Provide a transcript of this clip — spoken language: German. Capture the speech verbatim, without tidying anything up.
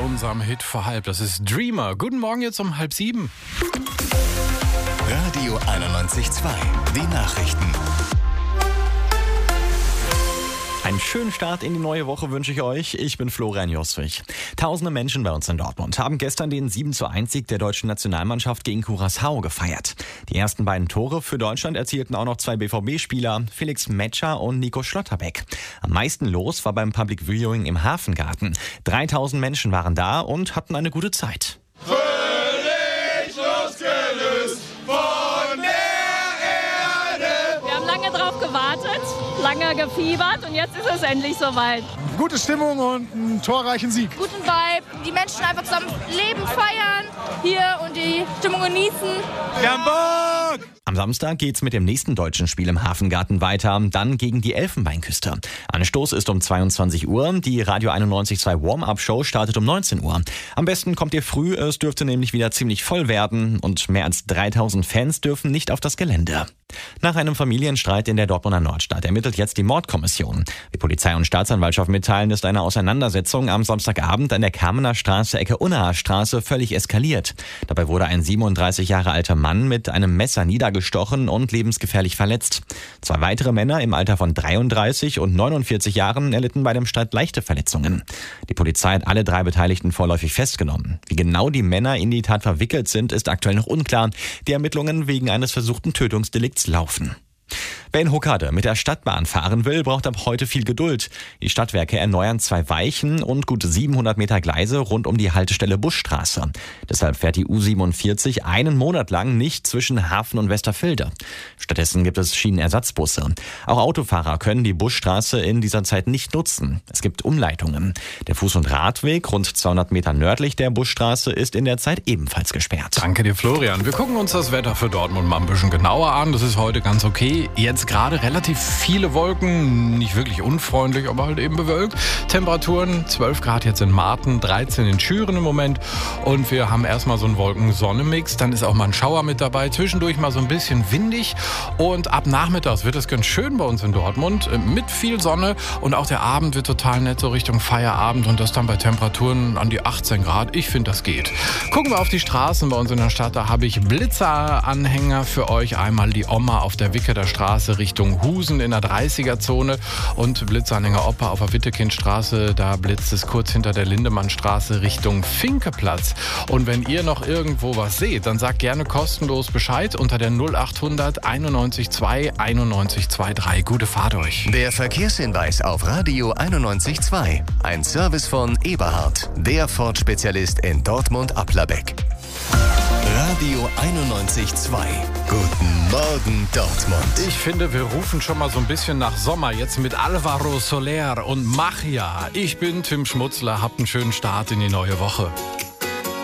unserem Hit vor halb. Das ist Dreamer. Guten Morgen jetzt um halb sieben. Radio einundneunzig Komma zwei. Die Nachrichten. Einen schönen Start in die neue Woche wünsche ich euch. Ich bin Florian Joswig. Tausende Menschen bei uns in Dortmund haben gestern den sieben zu eins Sieg der deutschen Nationalmannschaft gegen Curaçao gefeiert. Die ersten beiden Tore für Deutschland erzielten auch noch zwei B V B-Spieler, Felix Metscher und Nico Schlotterbeck. Am meisten los war beim Public Viewing im Hafengarten. dreitausend Menschen waren da und hatten eine gute Zeit. Völlig losgelöst von der Erde. Wir haben lange drauf gewartet, lange gefiebert und jetzt ist es endlich soweit. Gute Stimmung und einen torreichen Sieg. Guten Vibe, die Menschen einfach zusammen Leben feiern hier und die Stimmung genießen. Wir haben Bock! Am Samstag geht's mit dem nächsten deutschen Spiel im Hafengarten weiter, dann gegen die Elfenbeinküste. Anstoß ist um zweiundzwanzig Uhr, die Radio einundneunzig Komma zwei Warm-Up-Show startet um neunzehn Uhr. Am besten kommt ihr früh, es dürfte nämlich wieder ziemlich voll werden und mehr als dreitausend Fans dürfen nicht auf das Gelände. Nach einem Familienstreit in der Dortmunder Nordstadt ermittelt jetzt die Mordkommission. Wie Polizei und Staatsanwaltschaft mitteilen, ist eine Auseinandersetzung am Samstagabend an der Kamener Straße Ecke Unnaer Straße völlig eskaliert. Dabei wurde ein siebenunddreißig Jahre alter Mann mit einem Messer niedergestochen und lebensgefährlich verletzt. Zwei weitere Männer im Alter von dreiunddreißig und neunundvierzig Jahren erlitten bei dem Streit leichte Verletzungen. Die Polizei hat alle drei Beteiligten vorläufig festgenommen. Wie genau die Männer in die Tat verwickelt sind, ist aktuell noch unklar. Die Ermittlungen wegen eines versuchten Tötungsdelikts laufen. Wer in Hokkaido mit der Stadtbahn fahren will, braucht ab heute viel Geduld. Die Stadtwerke erneuern zwei Weichen und gut siebenhundert Meter Gleise rund um die Haltestelle Buschstraße. Deshalb fährt die U siebenundvierzig einen Monat lang nicht zwischen Hafen und Westerfilde. Stattdessen gibt es Schienenersatzbusse. Auch Autofahrer können die Buschstraße in dieser Zeit nicht nutzen. Es gibt Umleitungen. Der Fuß- und Radweg rund zweihundert Meter nördlich der Buschstraße ist in der Zeit ebenfalls gesperrt. Danke dir, Florian. Wir gucken uns das Wetter für Dortmund mal ein bisschen genauer an. Das ist heute ganz okay. Jetzt gerade relativ viele Wolken, nicht wirklich unfreundlich, aber halt eben bewölkt. Temperaturen zwölf Grad jetzt in Marten, dreizehn in Schüren im Moment. Und wir haben erstmal so einen Wolken-Sonne-Mix. Dann ist auch mal ein Schauer mit dabei. Zwischendurch mal so ein bisschen windig. Und ab nachmittags wird es ganz schön bei uns in Dortmund mit viel Sonne. Und auch der Abend wird total nett, so Richtung Feierabend. Und das dann bei Temperaturen an die achtzehn Grad. Ich finde, das geht. Gucken wir auf die Straßen bei uns in der Stadt. Da habe ich Blitzer-Anhänger für euch. Einmal die Oma auf der Wicketer Straße Richtung Husen in der dreißiger-Zone und Blitzanhänger Opa auf der Wittekindstraße. Da blitzt es kurz hinter der Lindemannstraße Richtung Finkeplatz. Und wenn ihr noch irgendwo was seht, dann sagt gerne kostenlos Bescheid unter der null achthundert einundneunzig zwei einundneunzig drei. Gute Fahrt euch. Der Verkehrshinweis auf Radio einundneunzig Komma zwei. Ein Service von Eberhard, der Ford-Spezialist in Dortmund-Applerbeck. Radio einundneunzig Komma zwei. Guten Morgen, Dortmund. Ich finde, wir rufen schon mal so ein bisschen nach Sommer. Jetzt mit Alvaro Soler und Machia. Ich bin Tim Schmutzler. Habt einen schönen Start in die neue Woche.